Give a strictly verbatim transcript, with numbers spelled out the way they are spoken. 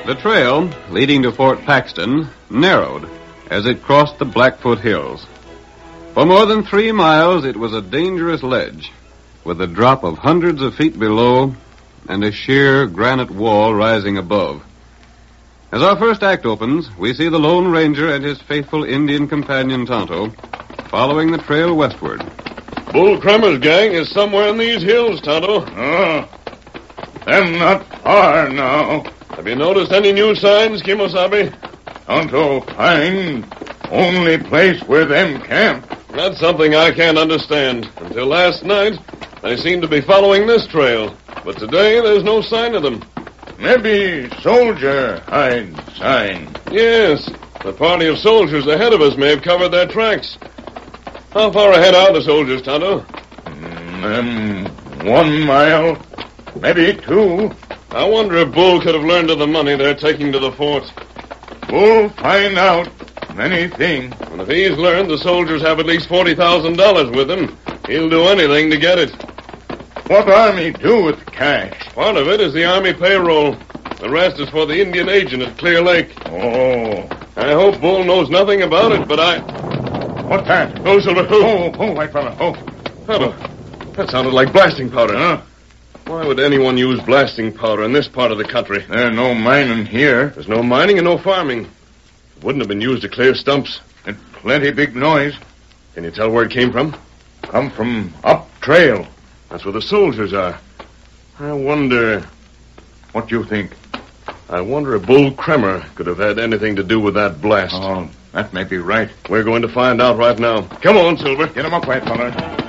The trail leading to Fort Paxton narrowed as it crossed the Blackfoot Hills. For more than three miles, it was a dangerous ledge, with a drop of hundreds of feet below and a sheer granite wall rising above. As our first act opens, we see the Lone Ranger and his faithful Indian companion Tonto following the trail westward. Bull Crummer's gang is somewhere in these hills, Tonto. Oh, them not far now. Have you noticed any new signs, Kimosabe? Tonto find only place where them camp. That's something I can't understand. Until last night, they seemed to be following this trail. But today, there's no sign of them. Maybe soldier hide sign. Yes, the party of soldiers ahead of us may have covered their tracks. How far ahead are the soldiers, Tonto? Mm, um, one mile, maybe two. I wonder if Bull could have learned of the money they're taking to the fort. We'll find out many things. And if he's learned the soldiers have at least forty thousand dollars with him, he'll do anything to get it. What army do with cash? Part of it is the army payroll. The rest is for the Indian agent at Clear Lake. Oh. I hope Bull knows nothing about it, but I... What's that? Oh, Silver. Oh, oh, white fella. Oh. Tonto, that sounded like blasting powder. Huh? Why would anyone use blasting powder in this part of the country? There's no mining here. There's no mining and no farming. It wouldn't have been used to clear stumps. And plenty big noise. Can you tell where it came from? Come from up trail. That's where the soldiers are. I wonder... What do you think? I wonder if Bull Kremer could have had anything to do with that blast. Oh, that may be right. We're going to find out right now. Come on, Silver. Get him up, white fella.